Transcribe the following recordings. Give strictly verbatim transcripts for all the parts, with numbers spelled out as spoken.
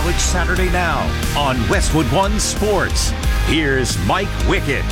College Saturday Now on Westwood One Sports. Here's Mike Wickett.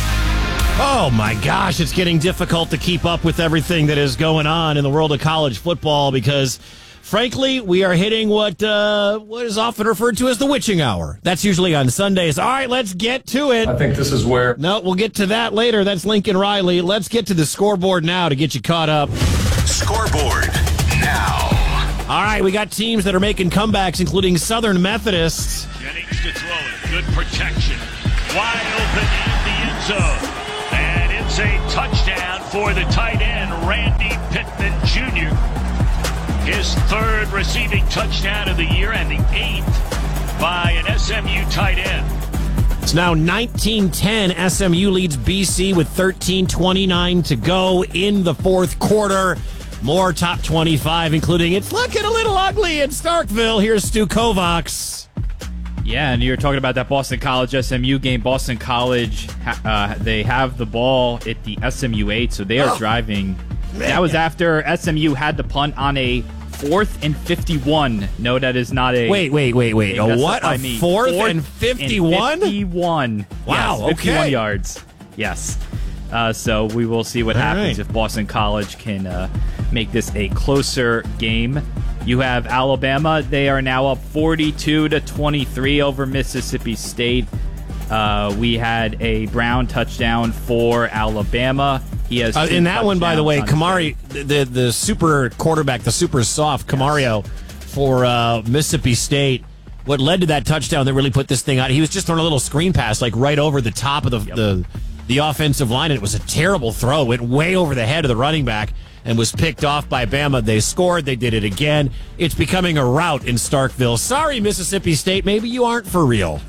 Oh my gosh, it's getting difficult to keep up with everything that is going on in the world of college football because, frankly, we are hitting what uh, what is often referred to as the witching hour. That's usually on Sundays. All right, let's get to it. I think this is where... No, we'll get to that later. That's Lincoln Riley. Let's get to the scoreboard now to get you caught up. Scoreboard now. All right, we got teams that are making comebacks, including Southern Methodist. Jennings to throw it. Good protection. Wide open in the end zone. And it's a touchdown for the tight end, Randy Pittman Junior His third receiving touchdown of the year and the eighth by an S M U tight end. It's now nineteen ten. S M U leads B C with thirteen twenty-nine to go in the fourth quarter. More top twenty-five, including it's looking a little ugly in Starkville. Here's Stu Kovacs. Yeah, and you're talking about that Boston College S M U game. Boston College, uh, they have the ball at the S M U eight, so they are oh, driving. Man. That was after S M U had to punt on a fourth and fifty-one. No, that is not a... Wait, wait, wait, wait. A what? A fourth, fourth and fifty-one? fifty-one. Wow, yes, fifty-one okay. yards. Yes. Uh, so we will see what All happens right. if Boston College can uh, make this a closer game. You have Alabama. They are now up forty-two to twenty-three over Mississippi State. Uh, we had a Brown touchdown for Alabama. He has uh, in that one, by the way, Kamari, the, the the super quarterback, the super soft Camario yes. for uh, Mississippi State. What led to that touchdown that really put this thing out? He was just throwing a little screen pass, like right over the top of the yep. the, the offensive line, and it was a terrible throw. It went way over the head of the running back and was picked off by Bama. They scored. They did it again. It's becoming a rout in Starkville. Sorry, Mississippi State. Maybe you aren't for real.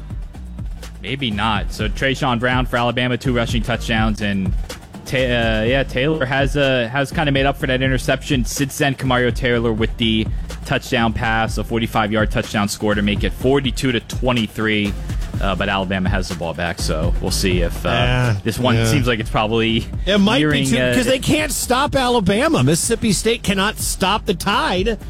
Maybe not. So Trayshawn Brown for Alabama, two rushing touchdowns, and ta- uh, yeah, Taylor has uh, has kind of made up for that interception. Since then, Kamario Taylor with the touchdown pass, a forty-five-yard touchdown score to make it forty-two to twenty-three. Uh, but Alabama has the ball back, so we'll see if uh, uh, this one yeah. seems like it's probably it might nearing, be because uh, they can't stop Alabama. Mississippi State cannot stop the Tide. Uh,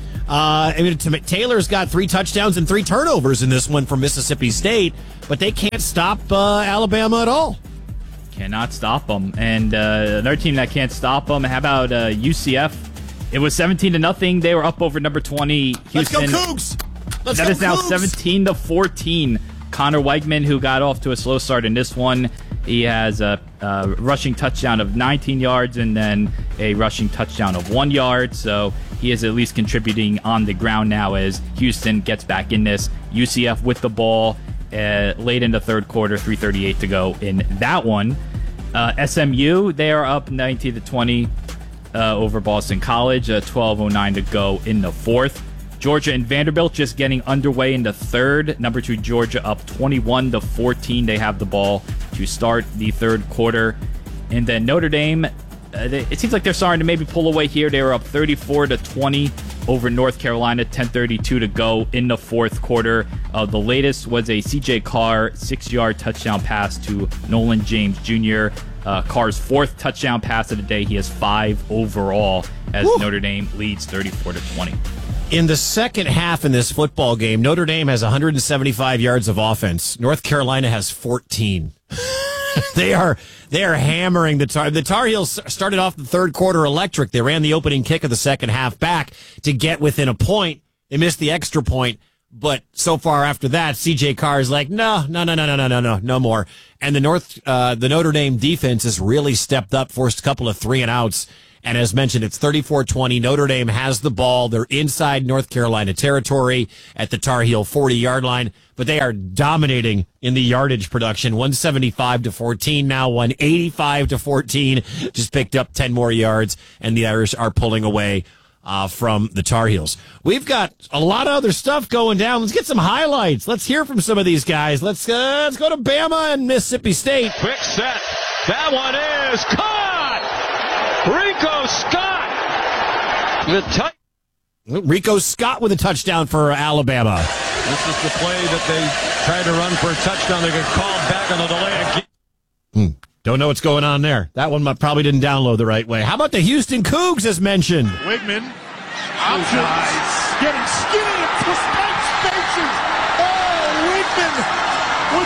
I mean, Taylor's got three touchdowns and three turnovers in this one for Mississippi State, but they can't stop uh, Alabama at all. Cannot stop them. And uh, another team that can't stop them. How about uh, U C F? It was seventeen to nothing. They were up over number twenty. Houston. Let's go Cougs! Let's that go is now Cougs! seventeen to fourteen. Connor Weigman, who got off to a slow start in this one, he has a, a rushing touchdown of nineteen yards and then a rushing touchdown of one yard. So he is at least contributing on the ground now as Houston gets back in this. U C F with the ball uh, late in the third quarter, three thirty-eight to go in that one. Uh, S M U, they are up nineteen to twenty uh, over Boston College, uh, twelve oh nine to go in the fourth. Georgia and Vanderbilt just getting underway in the third. Number two, Georgia up twenty-one to fourteen. They have the ball to start the third quarter. And then Notre Dame, uh, they, it seems like they're starting to maybe pull away here. They were up thirty-four to twenty over North Carolina, ten thirty-two to go in the fourth quarter. Uh, the latest was a C J Carr six-yard touchdown pass to Nolan James Junior Uh, Carr's fourth touchdown pass of the day. He has five overall as Woo. Notre Dame leads thirty-four to twenty. In the second half in this football game, Notre Dame has one hundred seventy-five yards of offense. North Carolina has fourteen. they are they are hammering the Tar. The Tar Heels started off the third quarter electric. They ran the opening kick of the second half back to get within a point. They missed the extra point, but so far after that, C J Carr is like, no, no, no, no, no, no, no, no, no more. And the North, uh, the Notre Dame defense has really stepped up, forced a couple of three and outs. And as mentioned, it's thirty-four twenty. Notre Dame has the ball. They're inside North Carolina territory at the Tar Heel forty-yard line, but they are dominating in the yardage production. one seventy-five to fourteen now, one eighty-five to fourteen. Just picked up ten more yards, and the Irish are pulling away uh, from the Tar Heels. We've got a lot of other stuff going down. Let's get some highlights. Let's hear from some of these guys. Let's, uh, let's go to Bama and Mississippi State. Quick set. That one is caught! Rico Scott! The t- Rico Scott with a touchdown for Alabama. This is the play that they tried to run for a touchdown. They get called back on the delay again. Hmm. Don't know what's going on there. That one probably didn't download the right way. How about the Houston Cougs as mentioned? Wigman. Options. Getting skinny into tight spaces.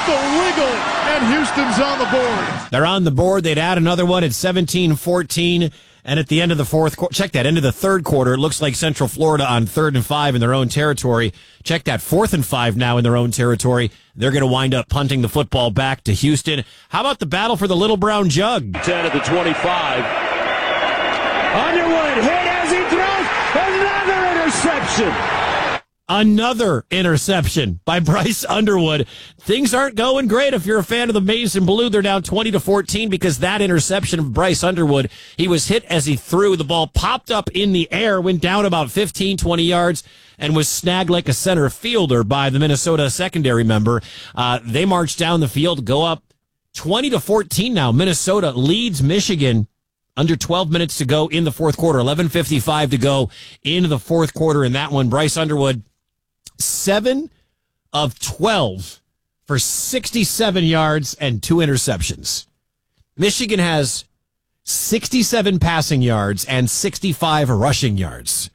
with the wiggle, and Houston's on the board. They're on the board. They'd add another one at seventeen fourteen. And at the end of the fourth quarter, check that, end of the third quarter, it looks like Central Florida on third and five in their own territory. Check that, fourth and five now in their own territory. They're going to wind up punting the football back to Houston. How about the battle for the Little Brown Jug? ten at the twenty-five. Underwood hit as he throws another interception. Another interception by Bryce Underwood. Things aren't going great if you're a fan of the Mason Blue. They're down twenty to fourteen because that interception of Bryce Underwood, he was hit as he threw. The ball popped up in the air, went down about fifteen, twenty yards, and was snagged like a center fielder by the Minnesota secondary member. Uh, they march down the field, go up twenty to fourteen now. Minnesota leads Michigan. Under twelve minutes to go in the fourth quarter. eleven fifty-five to go into the fourth quarter in that one. Bryce Underwood, seven of twelve for sixty-seven yards and two interceptions. Michigan has sixty-seven passing yards and sixty-five rushing yards.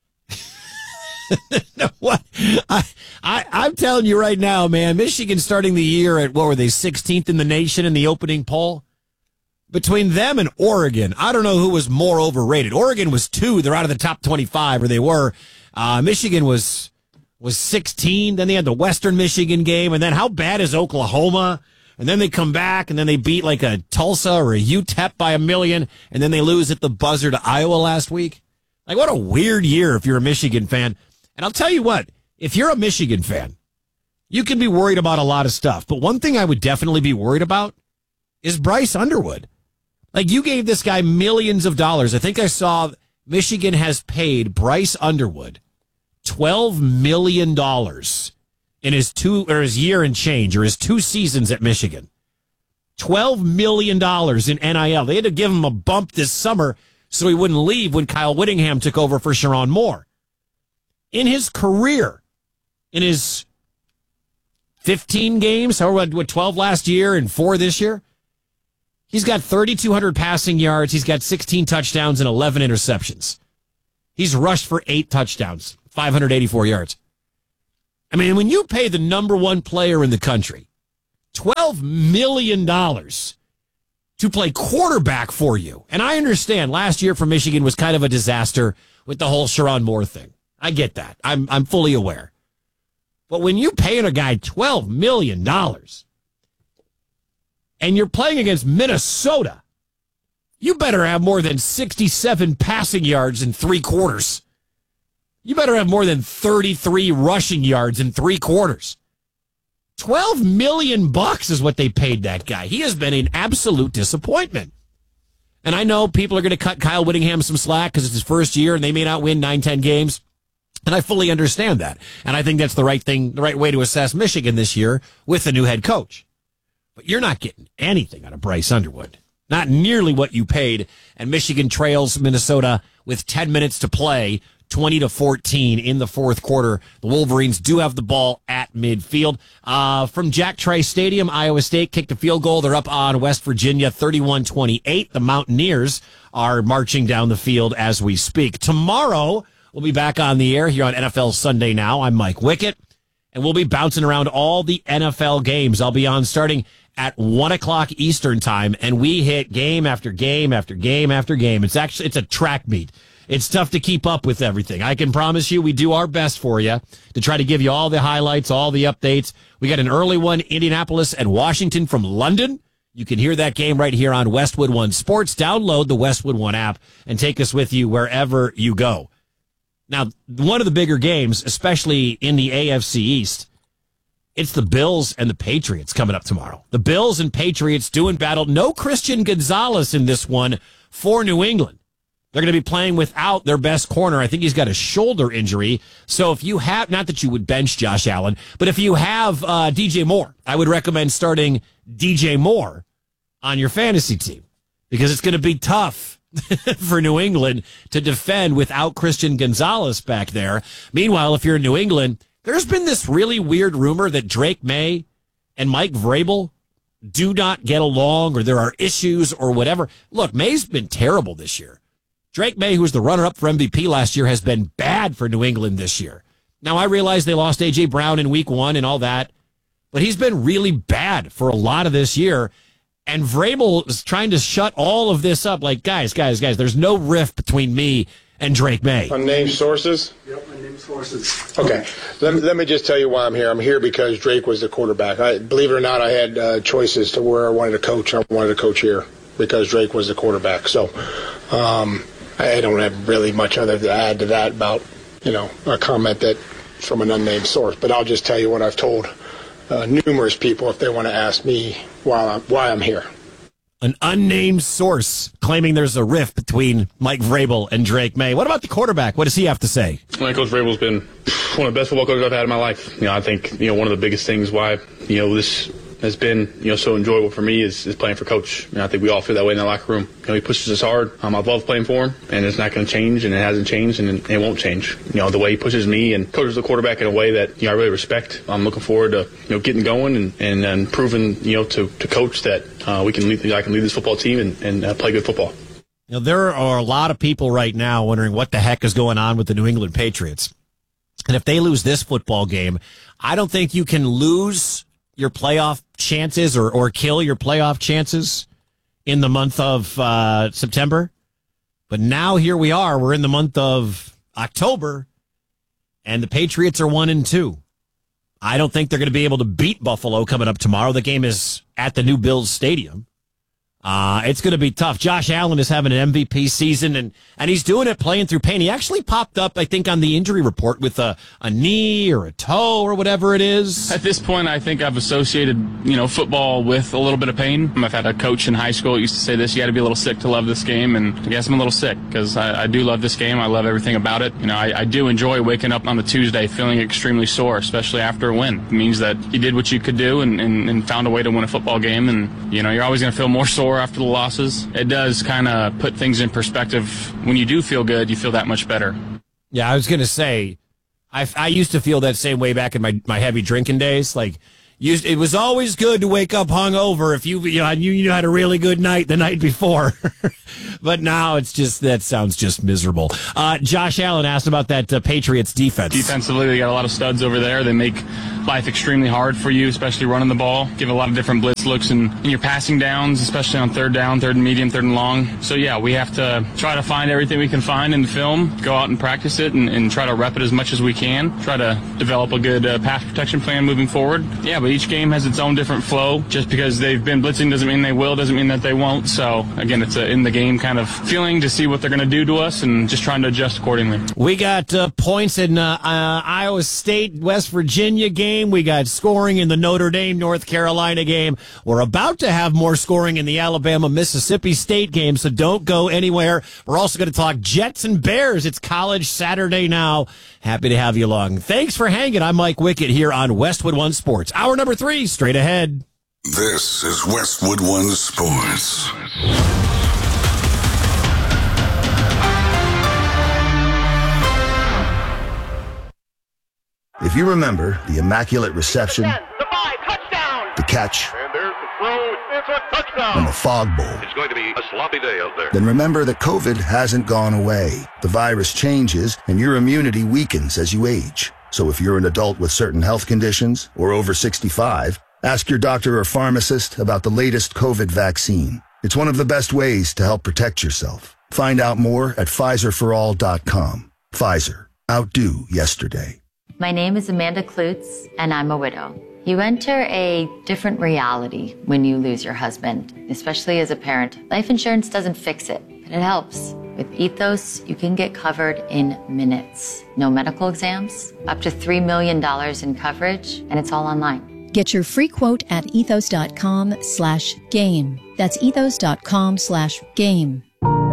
What? I, I, I'm telling you right now, man, Michigan starting the year at, what were they, sixteenth in the nation in the opening poll? Between them and Oregon, I don't know who was more overrated. Oregon was two. They're out of the top twenty-five, or they were. Uh, Michigan was was sixteen. Then they had the Western Michigan game. And then how bad is Oklahoma? And then they come back, and then they beat like a Tulsa or a U T E P by a million, and then they lose at the buzzer to Iowa last week. Like, what a weird year if you're a Michigan fan. And I'll tell you what, if you're a Michigan fan, you can be worried about a lot of stuff. But one thing I would definitely be worried about is Bryce Underwood. Like, you gave this guy millions of dollars. I think I saw Michigan has paid Bryce Underwood twelve million dollars in his two or his year and change, or his two seasons at Michigan. twelve million dollars in N I L. They had to give him a bump this summer so he wouldn't leave when Kyle Whittingham took over for Sharon Moore. In his career, in his fifteen games, or what, twelve last year and four this year, he's got thirty-two hundred passing yards. He's got sixteen touchdowns and eleven interceptions. He's rushed for eight touchdowns, five hundred eighty-four yards. I mean, when you pay the number one player in the country twelve million dollars to play quarterback for you, and I understand last year for Michigan was kind of a disaster with the whole Sharon Moore thing. I get that. I'm I'm fully aware. But when you paying a guy twelve million dollars and you're playing against Minnesota, you better have more than sixty-seven passing yards in three quarters. You better have more than thirty-three rushing yards in three quarters. twelve million bucks is what they paid that guy. He has been an absolute disappointment. And I know people are going to cut Kyle Whittingham some slack because it's his first year and they may not win nine, ten games. And I fully understand that. And I think that's the right thing, the right way to assess Michigan this year with the new head coach. But you're not getting anything out of Bryce Underwood. Not nearly what you paid. And Michigan trails Minnesota with ten minutes to play, twenty to fourteen in the fourth quarter. The Wolverines do have the ball at midfield. Uh, from Jack Trice Stadium, Iowa State kicked a field goal. They're up on West Virginia, thirty-one twenty-eight. The Mountaineers are marching down the field as we speak. Tomorrow, we'll be back on the air here on N F L Sunday Now. I'm Mike Wickett, and we'll be bouncing around all the N F L games. I'll be on starting at one o'clock Eastern time, and we hit game after game after game after game. It's actually, it's a track meet. It's tough to keep up with everything. I can promise you we do our best for you to try to give you all the highlights, all the updates. We got an early one, Indianapolis and Washington from London. You can hear that game right here on Westwood One Sports. Download the Westwood One app and take us with you wherever you go. Now, one of the bigger games, especially in the A F C East, it's the Bills and the Patriots coming up tomorrow. The Bills and Patriots doing battle. No Christian Gonzalez in this one for New England. They're going to be playing without their best corner. I think he's got a shoulder injury. So if you have, not that you would bench Josh Allen, but if you have uh, D J Moore, I would recommend starting D J Moore on your fantasy team because it's going to be tough for New England to defend without Christian Gonzalez back there. Meanwhile, if you're in New England, there's been this really weird rumor that Drake May and Mike Vrabel do not get along or there are issues or whatever. Look, May's been terrible this year. Drake May, who was the runner-up for M V P last year, has been bad for New England this year. Now, I realize they lost A J. Brown in week one and all that, but he's been really bad for a lot of this year. And Vrabel is trying to shut all of this up. Like, guys, guys, guys, there's no rift between me and Drake May. Unnamed sources? Yep, unnamed sources. Okay. Let, let me just tell you why I'm here. I'm here because Drake was the quarterback. I, believe it or not, I had uh, choices to where I wanted to coach. I wanted to coach here because Drake was the quarterback. So um, I don't have really much other to add to that about, you know, a comment that from an unnamed source. But I'll just tell you what I've told uh, numerous people if they want to ask me why I'm, why I'm here. An unnamed source claiming there's a rift between Mike Vrabel and Drake May. What about the quarterback? What does he have to say? Well, Coach Vrabel's been one of the best football coaches I've had in my life. You know, I think, you know, one of the biggest things why, you know, this has been, you know, so enjoyable for me is, is playing for Coach. You know, I think we all feel that way in the locker room. You know, he pushes us hard. Um, I love playing for him, and it's not going to change, and it hasn't changed, and it won't change. You know, the way he pushes me and coaches the quarterback in a way that, you know, I really respect. I'm looking forward to, you know, getting going and, and, and proving, you know, to, to Coach that uh, we can lead, I can lead this football team and, and uh, play good football. You know, there are a lot of people right now wondering what the heck is going on with the New England Patriots. And if they lose this football game, I don't think you can lose your playoff chances or, or kill your playoff chances in the month of uh, September. But now here we are. We're in the month of October, and the Patriots are one and two. I don't think they're going to be able to beat Buffalo coming up tomorrow. The game is at the new Bills Stadium. Uh, it's going to be tough. Josh Allen is having an M V P season, and, and he's doing it playing through pain. He actually popped up, I think, on the injury report with a, a knee or a toe or whatever it is. At this point, I think I've associated, you know, football with a little bit of pain. I've had a coach in high school who used to say this: you got to be a little sick to love this game, and I guess I'm a little sick because I, I do love this game. I love everything about it. You know, I, I do enjoy waking up on the Tuesday feeling extremely sore, especially after a win. It means that you did what you could do and, and, and found a way to win a football game, and, you know, you're always going to feel more sore after the losses. It does kind of put things in perspective. When you do feel good, you feel that much better. Yeah, I was going to say, I, I used to feel that same way back in my, my heavy drinking days. Like, used, it was always good to wake up hungover if you, you know, you, you had a really good night the night before. But now it's just, that sounds just miserable. Uh, Josh Allen asked about that uh, Patriots defense. Defensively, they got a lot of studs over there. They make life extremely hard for you, especially running the ball. Give a lot of different blitz looks in, in your passing downs, especially on third down, third and medium, third and long. So, yeah, we have to try to find everything we can find in the film, go out and practice it, and, and try to rep it as much as we can, try to develop a good uh, pass protection plan moving forward. Yeah, but each game has its own different flow. Just because they've been blitzing doesn't mean they will, doesn't mean that they won't. So, again, it's a in-the-game kind of feeling to see what they're going to do to us and just trying to adjust accordingly. We got uh, points in uh, uh, Iowa State, West Virginia game. We got scoring in the Notre Dame, North Carolina game. We're about to have more scoring in the Alabama, Mississippi State game, so don't go anywhere. We're also going to talk Jets and Bears. It's College Saturday now. Happy to have you along. Thanks for hanging. I'm Mike Wickett here on Westwood One Sports. Hour number three, straight ahead. This is Westwood One Sports. If you remember the immaculate reception, The five, touchdown! the catch, And there's the throw. It's a touchdown. and the fog bowl, It's going to be a sloppy day out there. then remember that COVID hasn't gone away. The virus changes, and your immunity weakens as you age. So if you're an adult with certain health conditions or over sixty-five, ask your doctor or pharmacist about the latest COVID vaccine. It's one of the best ways to help protect yourself. Find out more at Pfizer for all dot com. Pfizer. Outdo yesterday. My name is Amanda Klutz, and I'm a widow. You enter a different reality when you lose your husband, especially as a parent. Life insurance doesn't fix it, but it helps. With Ethos, you can get covered in minutes. No medical exams, up to three million dollars in coverage, and it's all online. Get your free quote at ethos.com slash game. That's ethos.com slash game.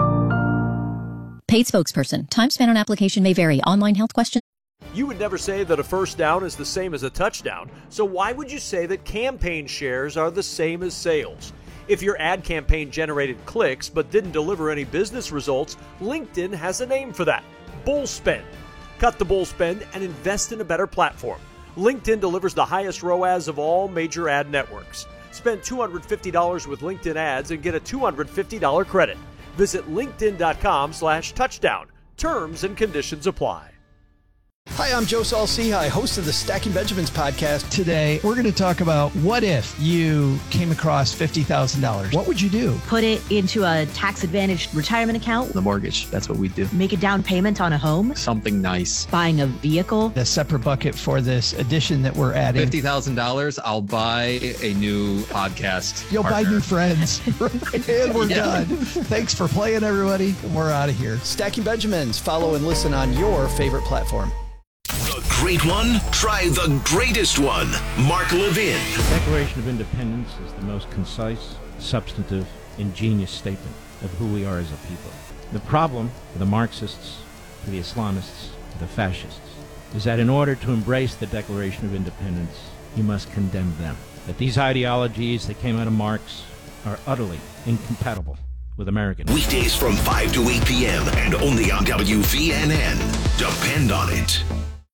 Paid spokesperson. Time spent on application may vary. Online health questions. You would never say that a first down is the same as a touchdown, so why would you say that campaign shares are the same as sales? If your ad campaign generated clicks but didn't deliver any business results, LinkedIn has a name for that: bull spend. Cut the bull spend and invest in a better platform. LinkedIn delivers the highest R O A S of all major ad networks. Spend two hundred fifty dollars with LinkedIn ads and get a two hundred fifty dollars credit. Visit linkedin.com slash touchdown. Terms and conditions apply. Hi, I'm Joe Saul-Sehy, host of the Stacking Benjamins podcast. Today, we're going to talk about what if you came across fifty thousand dollars. What would you do? Put it into a tax-advantaged retirement account. The mortgage. That's what we do. Make a down payment on a home. Something nice. Buying a vehicle. A separate bucket for this addition that we're adding. fifty thousand dollars, I'll buy a new podcast. You'll partner. buy new friends. And we're yeah. done. Thanks for playing, everybody. We're out of here. Stacking Benjamins. Follow and listen on your favorite platform. The great one? Try the greatest one. Mark Levin. The Declaration of Independence is the most concise, substantive, ingenious statement of who we are as a people. The problem for the Marxists, for the Islamists, for the fascists, is that in order to embrace the Declaration of Independence, you must condemn them. That these ideologies that came out of Marx are utterly incompatible with American. Weekdays from five to eight p.m. and only on W V N N. Depend on it.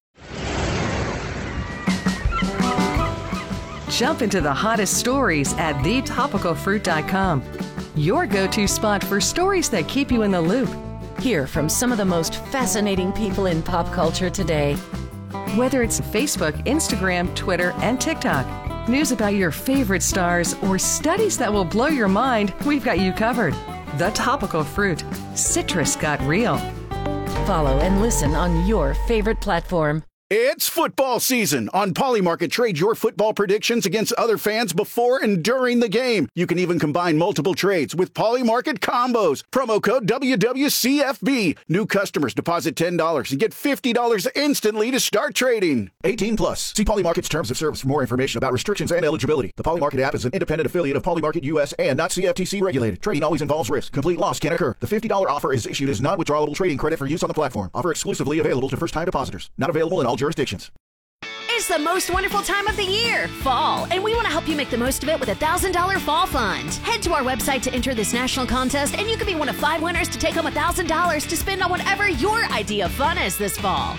Jump into the hottest stories at the topical fruit dot com. Your go-to spot for stories that keep you in the loop. Hear from some of the most fascinating people in pop culture today. Whether it's Facebook, Instagram, Twitter, and TikTok, news about your favorite stars, or studies that will blow your mind, we've got you covered. The Topical Fruit. Citrus got real. Follow and listen on your favorite platform. It's football season. On Polymarket, trade your football predictions against other fans before and during the game. You can even combine multiple trades with Polymarket combos. Promo code W W C F B. New customers deposit ten dollars and get fifty dollars instantly to start trading. eighteen plus. See Polymarket's terms of service for more information about restrictions and eligibility. The Polymarket app is an independent affiliate of Polymarket U S and not C F T C regulated. Trading always involves risk. Complete loss can occur. The fifty dollars offer is issued as non-withdrawable trading credit for use on the platform. Offer exclusively available to first-time depositors. Not available in all jurisdictions. It's the most wonderful time of the year, fall, and we want to help you make the most of it with a one thousand dollars Fall Fund. Head to our website to enter this national contest, and you could be one of five winners to take home one thousand dollars to spend on whatever your idea of fun is this fall.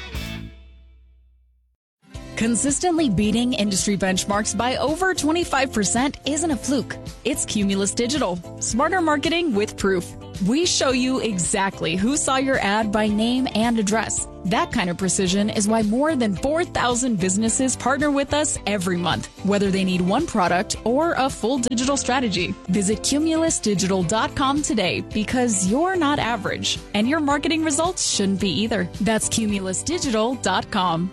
Consistently beating industry benchmarks by over twenty-five percent isn't a fluke. It's Cumulus Digital. Smarter marketing with proof. We show you exactly who saw your ad by name and address. That kind of precision is why more than four thousand businesses partner with us every month, whether they need one product or a full digital strategy. Visit Cumulus Digital dot com today because you're not average, and your marketing results shouldn't be either. That's Cumulus Digital dot com.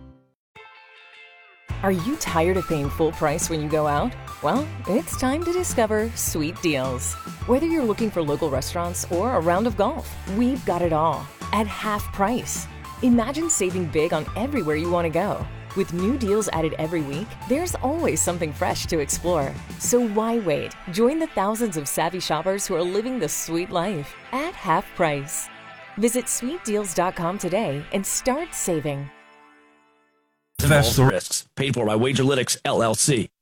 Are you tired of paying full price when you go out? Well, it's time to discover Sweet Deals. Whether you're looking for local restaurants or a round of golf, we've got it all at half price. Imagine saving big on everywhere you want to go. With new deals added every week, there's always something fresh to explore. So why wait? Join the thousands of savvy shoppers who are living the sweet life at half price. Visit Sweet Deals dot com today and start saving. Investor risks paid for by Wagerlytics L L C.